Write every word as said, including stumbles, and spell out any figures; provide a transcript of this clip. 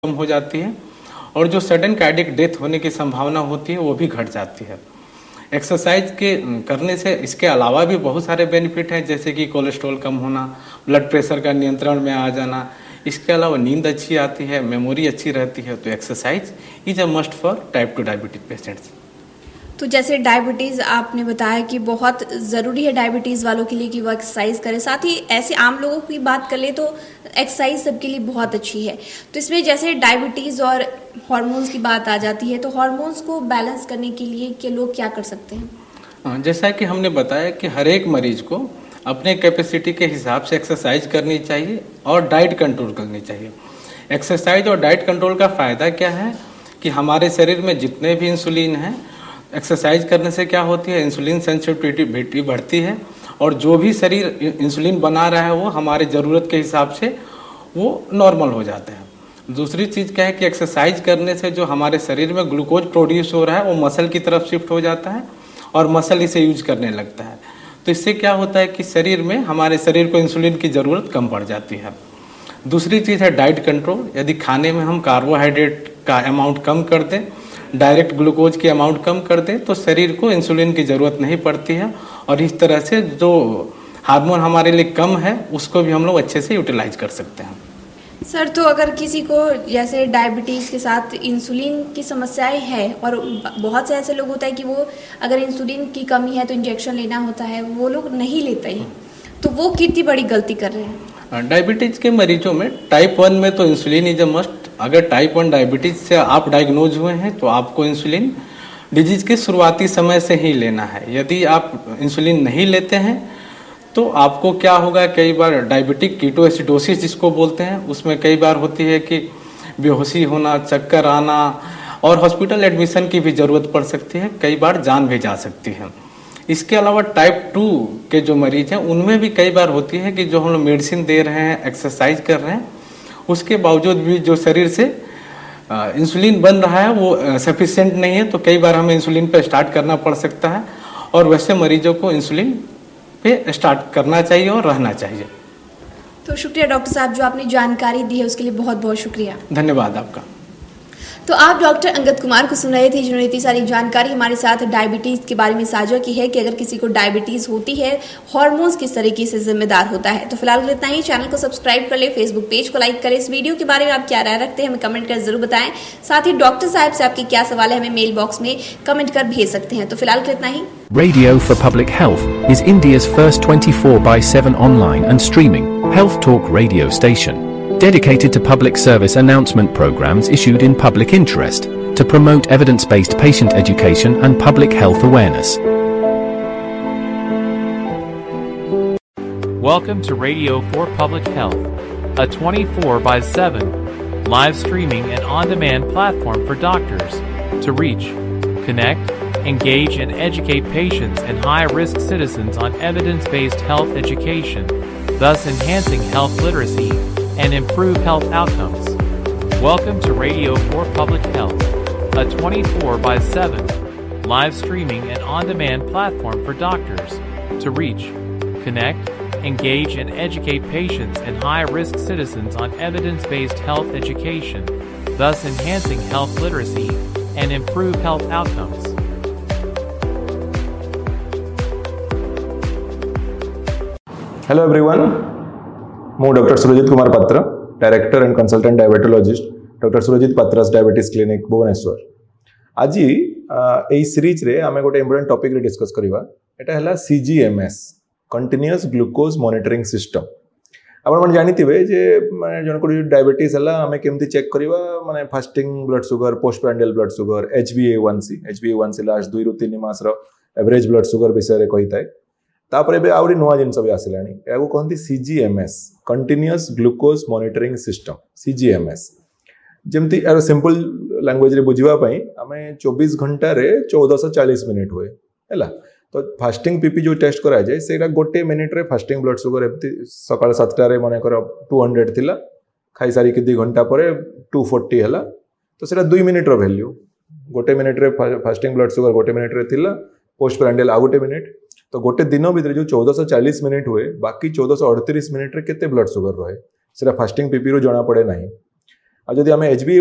कम हो जाती है और जो सडन कार्डियक डेथ होने की संभावना होती है वो भी घट जाती है। एक्सरसाइज के करने से इसके अलावा भी बहुत सारे बेनिफिट हैं, जैसे कि कोलेस्ट्रॉल कम होना, ब्लड प्रेशर का नियंत्रण में आ जाना। इसके अलावा नींद अच्छी आती है, मेमोरी अच्छी रहती है। तो exercise is a must for type two diabetes patients. तो जैसे डायबिटीज़ आपने बताया कि बहुत ज़रूरी है डायबिटीज़ वालों के लिए कि वो एक्सरसाइज करें, साथ ही ऐसे आम लोगों की बात कर ले तो एक्सरसाइज सबके लिए बहुत अच्छी है। तो इसमें जैसे डायबिटीज़ और हार्मोन्स की बात आ जाती है, तो हार्मोन्स को बैलेंस करने के लिए के लोग क्या कर सकते हैं? जैसा कि हमने बताया कि हर एक मरीज को अपने कैपेसिटी के हिसाब से एक्सरसाइज करनी चाहिए और डाइट कंट्रोल करनी चाहिए। एक्सरसाइज और डाइट कंट्रोल का फ़ायदा क्या है कि हमारे शरीर में जितने भी इंसुलिन हैं, एक्सरसाइज करने से क्या होती है, इंसुलिन सेंसिटिविटी बढ़ती है और जो भी शरीर इंसुलिन बना रहा है वो हमारे ज़रूरत के हिसाब से वो नॉर्मल हो जाता है। दूसरी चीज़ क्या है कि एक्सरसाइज करने से जो हमारे शरीर में ग्लूकोज प्रोड्यूस हो रहा है वो मसल की तरफ शिफ्ट हो जाता है और मसल इसे यूज करने लगता है। तो इससे क्या होता है कि शरीर में हमारे शरीर को इंसुलिन की ज़रूरत कम पड़ जाती है। दूसरी चीज़ है डाइट कंट्रोल। यदि खाने में हम कार्बोहाइड्रेट का अमाउंट कम कर दें, डायरेक्ट ग्लूकोज की अमाउंट कम कर दें, तो शरीर को इंसुलिन की ज़रूरत नहीं पड़ती है और इस तरह से जो हार्मोन हमारे लिए कम है उसको भी हम लोग अच्छे से यूटिलाइज कर सकते हैं। सर, तो अगर किसी को जैसे डायबिटीज़ के साथ इंसुलिन की समस्याएं है और बहुत से ऐसे लोग होता है कि वो अगर इंसुलिन की कमी है तो इंजेक्शन लेना होता है, वो लोग नहीं लेते हैं, तो वो कितनी बड़ी गलती कर रहे हैं? डायबिटीज़ के मरीजों में टाइप वन में तो इंसुलिन इज अ मस्ट। अगर टाइप वन डायबिटीज़ से आप डायग्नोज हुए हैं तो आपको इंसुलिन डिजीज के शुरुआती समय से ही लेना है। यदि आप इंसुलिन नहीं लेते हैं तो आपको क्या होगा, कई बार डायबिटिक कीटोएसिडोसिस जिसको बोलते हैं, उसमें कई बार होती है कि बेहोशी होना, चक्कर आना और हॉस्पिटल एडमिशन की भी ज़रूरत पड़ सकती है, कई बार जान भी जा सकती है। इसके अलावा टाइप टू के जो मरीज हैं उनमें भी कई बार होती है कि जो हम लोग मेडिसिन दे रहे हैं, एक्सरसाइज कर रहे हैं, उसके बावजूद भी जो शरीर से इंसुलिन बन रहा है वो सफिशिएंट नहीं है, तो कई बार हमें इंसुलिन पे स्टार्ट करना पड़ सकता है और वैसे मरीजों को इंसुलिन पे स्टार्ट करना चाहिए और रहना चाहिए। तो शुक्रिया डॉक्टर साहब, जो आपने जानकारी दी है उसके लिए बहुत बहुत शुक्रिया। धन्यवाद आपका। तो आप डॉक्टर अंगद कुमार को सुन रहे थे, जिन्होंने इतनी सारी जानकारी हमारे साथ डायबिटीज़ के बारे में साझा की है कि अगर किसी को डायबिटीज़ होती है, हार्मोन्स किस तरीके से जिम्मेदार होता है। तो फिलहाल इतना ही। चैनल को सब्सक्राइब कर ले, फेसबुक पेज को लाइक करें। इस वीडियो के बारे में आप क्या राय रखते हैं हमें कमेंट कर जरूर बताएं। साथ ही डॉक्टर साहब से आपके क्या सवाल है हमें मेल बॉक्स में कमेंट कर भेज सकते हैं। तो फिलहाल इतना ही। Radio for Public Health is India's first twenty-four by seven online and streaming health talk radio station, dedicated to public service announcement programs issued in public interest to promote evidence-based patient education and public health awareness. Welcome to Radio for Public Health, a twenty-four by seven live streaming and on-demand platform for doctors to reach, connect, engage and educate patients and high-risk citizens on evidence-based health education, thus enhancing health literacy and improve health outcomes. Welcome to Radio for Public Health, a twenty-four by seven live streaming and on-demand platform for doctors to reach, connect, engage and educate patients and high-risk citizens on evidence-based health education, thus enhancing health literacy and improve health outcomes. Hello everyone, मु doctor Surjit Kumar पात्र, director and consultant diabetologist, doctor Surjit पात्रास diabetes clinic Bhubaneswar. आज यही series रे आमे गोटे important topic रे discuss करबा। एटा हला सीजीएमएस, कंटीन्यूअस ग्लूकोज मॉनिटरिंग सिस्टम। आपण मन जानिथिबे जे माने जन को डायबिटीज हला आमे केमती चेक करबा, माने fasting blood sugar, post prandial blood sugar, H B ए वन सी, एच बी ए वन सी लास्ट दुई रु तीन मास रो एवरेज ब्लड शुगर विषय रे कहिताय। तापर एबे आउरी नुआ जिनस भी आसिलानी, याको कहंती सीजीएमएस, कंटीन्यूअस ग्लूकोज मॉनिटरिंग सिस्टम, सीजीएमएस। जेमती यार सिंपल लैंग्वेज रे बुझिबा पई आमे चौबीस घंटा रे चौदह सौ चालीस मिनिट हुए हैला। तो फास्टिंग पीपी जो टेस्ट करा जाए सेटा गोटे मिनिट रे फास्टिंग ब्लड शुगर एमती सकाळ सात टा रे माने कर दो सौ थिला, खाई सारी के दो घंटा परे दो सौ चालीस हैला। तो सेटा दो मिनिट रो वैल्यू, गोटे मिनिट रे फास्टिंग ब्लड शुगर गोटे मिनिट रे थिला, पोस्ट प्रांडियल आ गोटे मिनिट। तो गोटे दिन भितर जो चौदह सौ चालीस मिनिट हुए, बाकी चौदह सौ अड़तीस मिनिट रे केते ब्लड शुगर रहे सेटा फास्टिंग पीपी रो जना पड़े नहीं। जदि आम एच बी